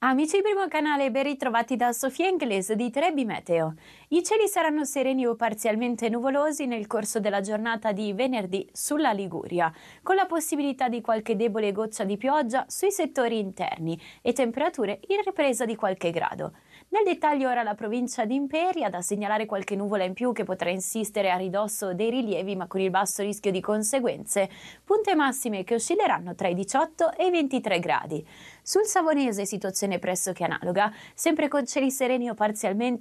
Amici di Primo Canale, ben ritrovati da Sofia Inglese di Trebi Meteo. I cieli saranno sereni o parzialmente nuvolosi nel corso della giornata di venerdì sulla Liguria, con la possibilità di qualche debole goccia di pioggia sui settori interni e temperature in ripresa di qualche grado. Nel dettaglio ora la provincia di Imperia, da segnalare qualche nuvola in più che potrà insistere a ridosso dei rilievi ma con il basso rischio di conseguenze, punte massime che oscilleranno tra i 18 e i 23 gradi. Sul Savonese situazione pressoché analoga, sempre con cieli sereni o parzialmente